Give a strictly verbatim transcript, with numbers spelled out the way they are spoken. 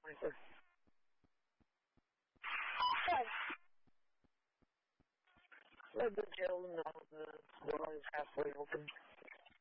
morning, sir. Good. Let the jail know the door is halfway open.